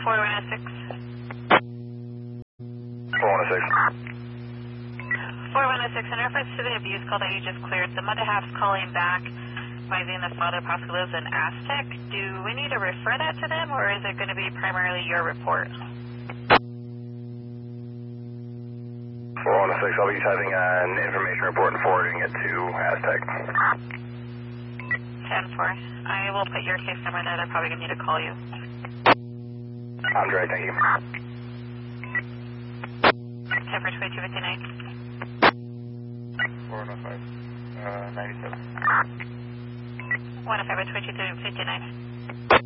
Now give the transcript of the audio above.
4106. 4106, in reference to the abuse call that you just cleared, the mother half's calling back, advising the father possibly lives in Aztec. Do we need to refer that to them, or is it going to be primarily your report? 4106, I'll be typing an information report and forwarding it to Aztec. 10-4. I will put your case number there. They're probably going to need to call you. I'm great, thank you. 10-4-2259. 105, 97. 105-2259.